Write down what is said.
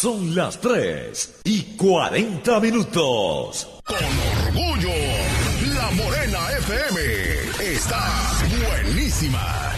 Son las 3:40. Con orgullo, La Morena FM está buenísima.